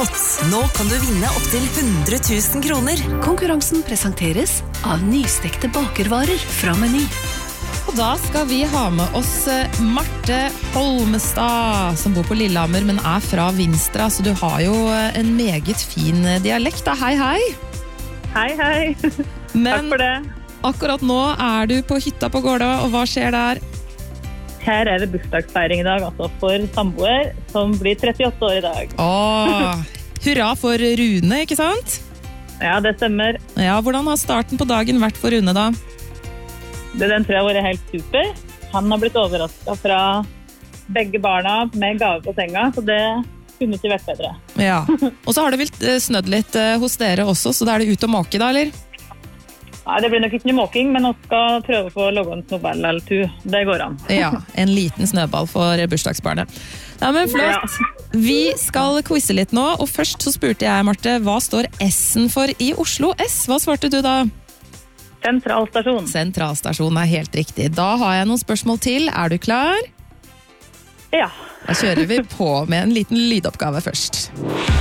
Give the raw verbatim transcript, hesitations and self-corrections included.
Nå kan du vinne opp til hundre tusen kroner. Konkurransen presenteres av nystekte bakervarer fra Meny. Og da skal vi ha med oss Marte Holmestad, som bor på Lillehammer, men er fra Vinstra, så du har jo en meget fin dialekt. Da. Hei, hei! Hei, hei! Men Takk for det. Akkurat nå er du på hytta på Gårda, og hva skjer der? Her er det bursdagsfeiring i dag, altså for samboer, som blir trettiåtte år i dag. Åh, hurra for Rune, ikke sant? Ja, det stemmer. Ja, hvordan har starten på dagen vært for Rune da? Det, den tror jeg har vært helt super. Han har blitt overrasket fra begge barna med gave på senga, så det kunne ikke vært bedre. Ja, og så har det vel snødd litt hos dere også, så da er det ut og måke da, eller? Nei, det blir nok ikke noe måking, men vi skal prøve å få logge en snøball eller to. Det går an. Ja, en liten snøball for bursdagsbarnet. Ja, men flott. Vi skal quizze litt nå, og først så spurte jeg, Marte, hva står S-en for i Oslo? S, hva svarte du da? Sentralstasjon. Sentralstasjon er helt riktig. Da har jeg noen spørsmål til. Er du klar? Ja. Da kjører vi på med en liten lydoppgave først.